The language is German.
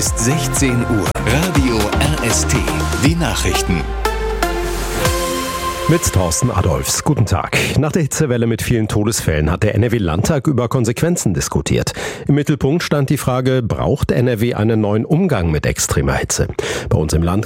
Ist 16 Uhr. Radio RST. Die Nachrichten. Mit Thorsten Adolfs. Guten Tag. Nach der Hitzewelle mit vielen Todesfällen hat der NRW-Landtag über Konsequenzen diskutiert. Im Mittelpunkt stand die Frage, braucht NRW einen neuen Umgang mit extremer Hitze? Bei uns im Land